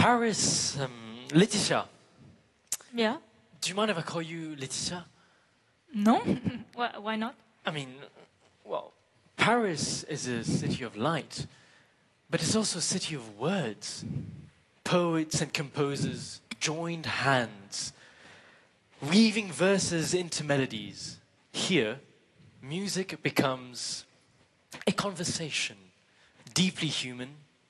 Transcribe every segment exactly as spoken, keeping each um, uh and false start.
Paris, um, Laetitia. Yeah. Do you mind if I call you Laetitia? No? why, why not? I mean, well, Paris is a city of light, but it's also a city of words. Poets and composers joined hands, weaving verses into melodies. Here, music becomes a conversation, deeply human,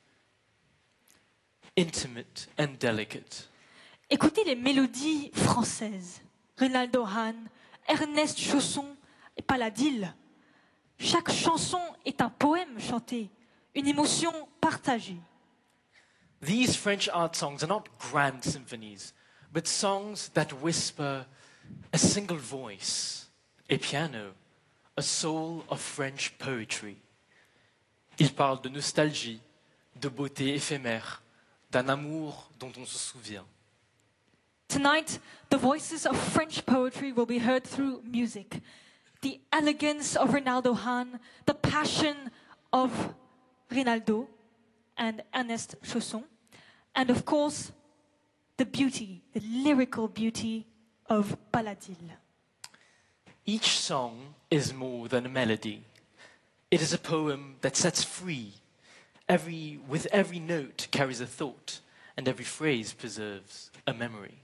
intimate and delicate. Écoutez les mélodies françaises. Rinaldo Hahn, Ernest Chausson et Paladil. Chaque chanson est un poème chanté, une émotion partagée. These French art songs are not grand symphonies, but songs that whisper a single voice, a piano, a soul of French poetry. Ils parlent de nostalgie, de beauté éphémère, d'un amour dont on se souvient. Tonight, the voices of French poetry will be heard through music. The elegance of Rinaldo Hahn, the passion of Rinaldo and Ernest Chausson, and of course, the beauty, the lyrical beauty of Paladil. Each song is more than a melody. It is a poem that sets free. Every, with every note carries a thought, and every phrase preserves a memory.